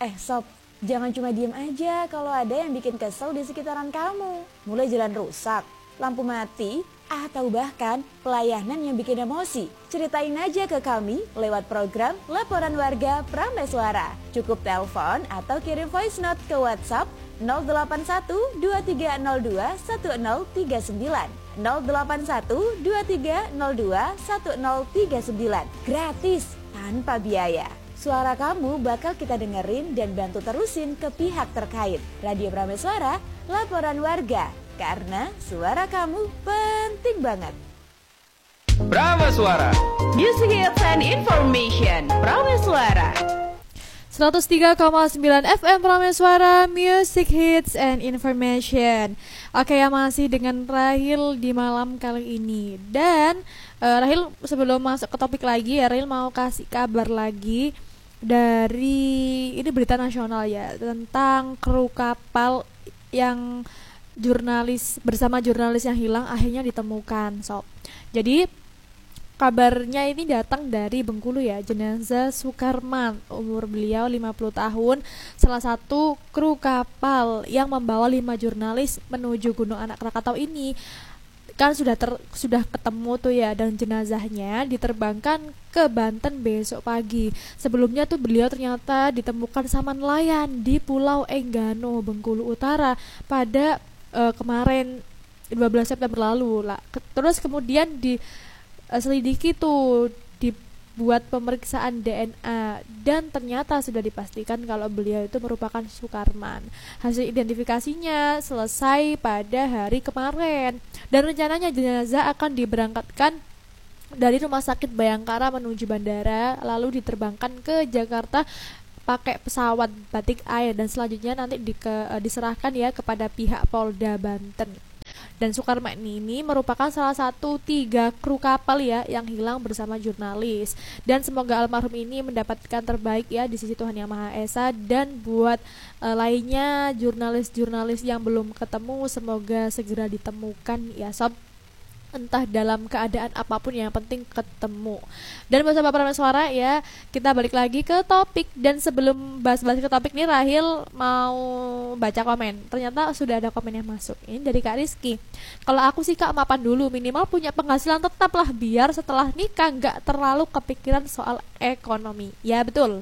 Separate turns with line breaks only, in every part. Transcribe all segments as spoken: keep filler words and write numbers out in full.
Eh sob, jangan cuma diem aja kalau ada yang bikin kesel di sekitaran kamu. Mulai jalan rusak, lampu mati, atau bahkan pelayanan yang bikin emosi. Ceritain aja ke kami lewat program Laporan Warga Prameswara. Cukup telepon atau kirim voice note ke WhatsApp nol delapan satu dua tiga nol dua satu nol tiga sembilan nol delapan satu dua tiga nol dua satu nol tiga sembilan. Gratis, tanpa biaya. Suara kamu bakal kita dengerin dan bantu terusin ke pihak terkait. Radio Prameswara, Laporan Warga. Karena suara kamu penting banget.
Prameswara,
Music Hits and Information. Prameswara
seratus tiga koma sembilan F M Prameswara, Music Hits and Information. Oke ya, masih dengan Rahil di malam kali ini. Dan uh, Rahil sebelum masuk ke topik lagi ya, Rahil mau kasih kabar lagi dari ini berita nasional ya, tentang kru kapal yang jurnalis bersama jurnalis yang hilang akhirnya ditemukan sob. Jadi kabarnya ini datang dari Bengkulu ya. Jenazah Sukarman, umur beliau lima puluh tahun, salah satu kru kapal yang membawa lima jurnalis menuju Gunung Anak Krakatau ini kan sudah ter, sudah ketemu tuh ya, dan jenazahnya diterbangkan ke Banten besok pagi. Sebelumnya tuh beliau ternyata ditemukan sama nelayan di Pulau Enggano, Bengkulu Utara pada uh, kemarin dua belas September lalu lah. Terus kemudian di uh, selidiki tuh, dibuat pemeriksaan D N A dan ternyata sudah dipastikan kalau beliau itu merupakan Sukarman. Hasil identifikasinya selesai pada hari kemarin dan rencananya jenazah akan diberangkatkan dari Rumah Sakit Bayangkara menuju bandara, lalu diterbangkan ke Jakarta pakai pesawat Batik Air dan selanjutnya nanti di ke, diserahkan ya kepada pihak Polda Banten. Dan Sukarman ini merupakan salah satu tiga kru kapal ya yang hilang bersama jurnalis. Dan semoga almarhum ini mendapatkan terbaik ya di sisi Tuhan Yang Maha Esa. Dan buat uh, lainnya jurnalis-jurnalis yang belum ketemu, semoga segera ditemukan ya sob, entah dalam keadaan apapun, yang penting ketemu. Dan buat sahabat Prameswara ya, kita balik lagi ke topik. Dan sebelum bahas-bahas ke topik nih, Rahil mau baca komen. Ternyata sudah ada komen yang masuk. Ini dari Kak Rizky. Kalau aku sih Kak, mapan dulu, minimal punya penghasilan tetap lah, biar setelah nikah gak terlalu kepikiran soal ekonomi. Ya betul,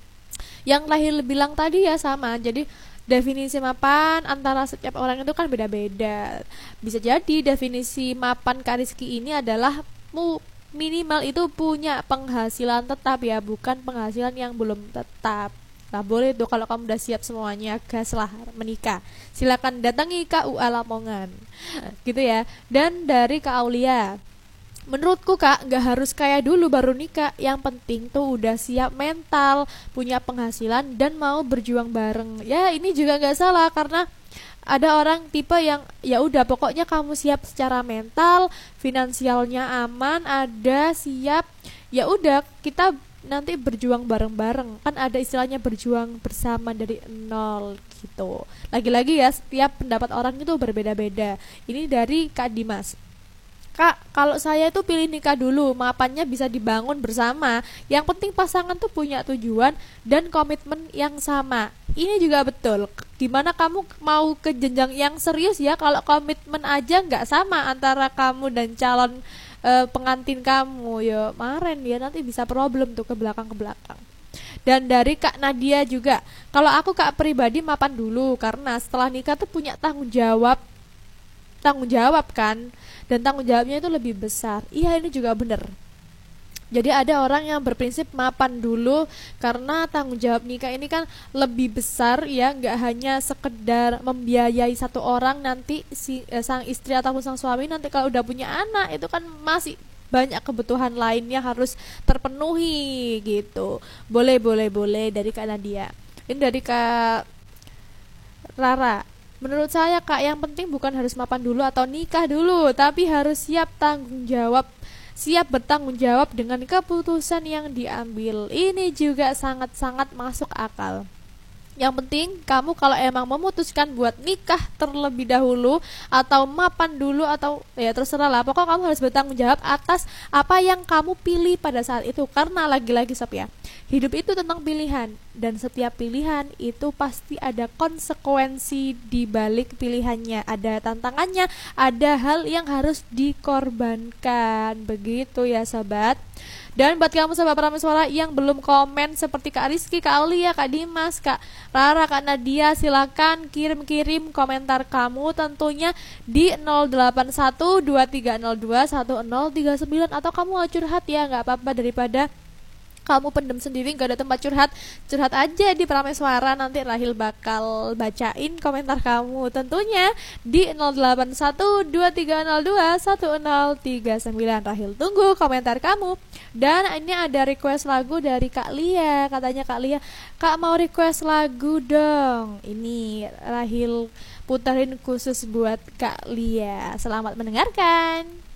yang Rahil bilang tadi ya sama. Jadi definisi mapan antara setiap orang itu kan beda-beda. Bisa jadi definisi mapan Kak Rizky ini adalah mu, minimal itu punya penghasilan tetap ya, bukan penghasilan yang belum tetap. Nah boleh tuh kalau kamu udah siap semuanya, gas lah menikah. Silakan datangi K U A Lamongan gitu ya. Dan dari Kak Aulia, menurutku Kak, gak harus kaya dulu baru nikah. Yang penting tuh udah siap mental, punya penghasilan, dan mau berjuang bareng. Ya ini juga gak salah, karena ada orang tipe yang ya udah pokoknya kamu siap secara mental, finansialnya aman, ada siap, ya udah kita nanti berjuang bareng-bareng. Kan ada istilahnya berjuang bersama dari nol gitu. Lagi-lagi ya, setiap pendapat orang itu berbeda-beda. Ini dari Kak Dimas. Kak, kalau saya itu pilih nikah dulu, mapannya bisa dibangun bersama. Yang penting pasangan tuh punya tujuan dan komitmen yang sama. Ini juga betul. Dimana kamu mau ke jenjang yang serius ya, kalau komitmen aja nggak sama antara kamu dan calon e, pengantin kamu, ya maren ya nanti bisa problem tuh ke belakang ke belakang. Dan dari Kak Nadia juga, kalau aku Kak pribadi mapan dulu, karena setelah nikah tuh punya tanggung jawab tanggung jawab kan, dan tanggung jawabnya itu lebih besar. Iya ini juga bener. Jadi ada orang yang berprinsip mapan dulu karena tanggung jawab nikah ini kan lebih besar ya, nggak hanya sekedar membiayai satu orang, nanti si eh, sang istri ataupun sang suami nanti kalau udah punya anak itu kan masih banyak kebutuhan lainnya harus terpenuhi gitu. Boleh boleh boleh dari Kak Nadia. Ini dari Kak Rara. Menurut saya Kak, yang penting bukan harus mapan dulu atau nikah dulu, tapi harus siap tanggung jawab, siap bertanggung jawab dengan keputusan yang diambil. Ini juga sangat-sangat masuk akal. Yang penting kamu kalau emang memutuskan buat nikah terlebih dahulu atau mapan dulu atau ya terserah lah, pokoknya kamu harus bertanggung jawab atas apa yang kamu pilih pada saat itu. Karena lagi-lagi sob ya, hidup itu tentang pilihan, dan setiap pilihan itu pasti ada konsekuensi di balik pilihannya, ada tantangannya, ada hal yang harus dikorbankan. Begitu ya sahabat. Dan buat kamu sahabat Prameswara yang belum komen seperti Kak Rizky, Kak Aulia, Kak Dimas, Kak Rara, Kak Nadia, silakan kirim-kirim komentar kamu tentunya di nol delapan satu dua tiga nol dua satu nol tiga sembilan, atau kamu mau curhat ya, nggak apa-apa, daripada kamu pendem sendiri gak ada tempat curhat, curhat aja di Prameswara, nanti Rahil bakal bacain komentar kamu tentunya di nol delapan satu dua tiga nol dua satu nol tiga sembilan. Rahil tunggu komentar kamu. Dan ini ada request lagu dari Kak Lia, katanya Kak Lia, Kak mau request lagu dong. Ini Rahil putarin khusus buat Kak Lia. Selamat mendengarkan.